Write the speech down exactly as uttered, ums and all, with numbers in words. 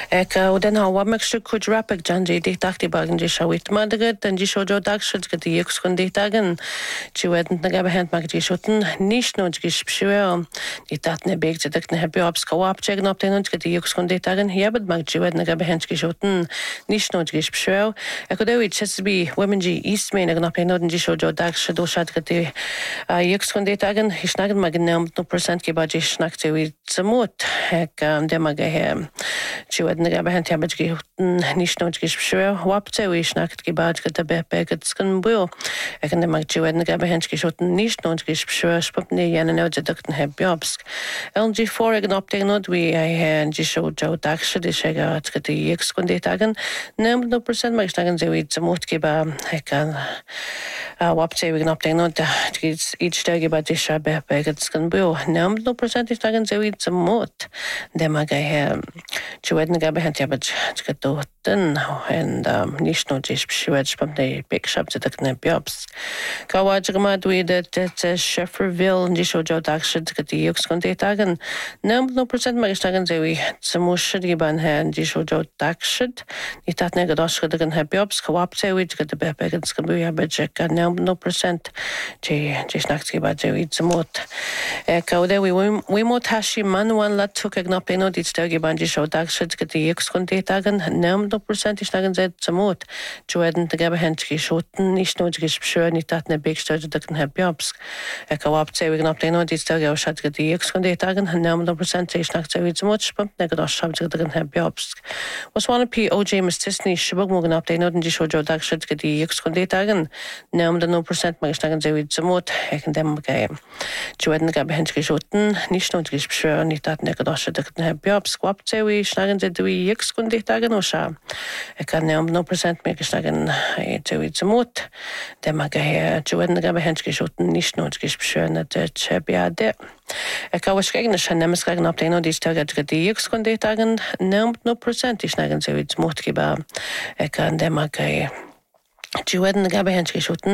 Ag ó den hawa meg se chud rapig John J. Dítachtaí bagan dí seo wit madagad den dí seo jo dagshid go dí ag chun dítagan tí wedant na gabba hent mag dí seutan níos nó gis psiúil ní dat na big teach na hebbe abs co-op check na optain go dí ag chun dítagan hiabad mag dí wed na gabba hent gis seutan níos nó gis psiúil ag go dewid Chesapeake Women G East Main ag na optain dí seo jo dagshid ó shad go dí ag chun dítagan hisnagan mag nem no percent ki baji snakte wi zamut ag de mag he tí wed na gabba hent habad gi níos nó gis psiúil wapte wi snakt ki bad go de bepe go skan bu ag na mag tí wed na gabba hent gis seutan níos nó gis psiúil spopni yan na de dukt na heb jobs L G four ag na optain nod wi I hen dí seo jo dagshid is ag at go dí ag chun dítagan nem no percent mag snagan de wi zamut ki ba ag wapte wi na optain nod each day about this shabbe begats can bu nam no percentage tagan zewi zamot de maga he chwed na gabe hent yabaj chkato den and níos nó dis psiúid spam de big shop de na jobs kawaj gama dwi that Shefferville and seo jo dagshid go dí ag chun dítagan nam no percent mag tagan zewi zamushid gi ban hen dí seo jo dagshid ní tat na gadosh go gan heb jobs kawapte wi go de begats can bu yabaj gan nam no percent je je snachts gi ba zewi zamot Kaude we we mo tashi manuan la took ag na peno dit stegi banji show dagshid go dí ag chun dítagan nam no percent is nagan zed zamot joeden de gabba hent gi shoten níos nó gis psiúil ní dat na big stud de kan heb jobs ek awap te we na peno dit stegi ó shad go dí ag chun dítagan nam no percent is nacht zewi zamot spam na go shab de kan heb jobs was one P O J Mistisni shibog mo na peno din show jo dagshid go dí ag chun dítagan nam no percent mag nagan zewi zamot ek dem ga Joeden na gabba hent gi seutan níos nó gis psiúil ní dat na go de kan heb jobs wapte wi snagan de dwi ag chun dítagan ó sha ag kan nam no percent me snagan zewi zamot de mag ga joeden na gabba hent gi seutan níos nó gis psiúil na de chebiade Ag kawas gegen na nemes gegen op de dí stag go dí ag chun dítagan nam no percent is snagan zewi zamot ki ba ag kan de mag ga joeden na gabba hent gi seutan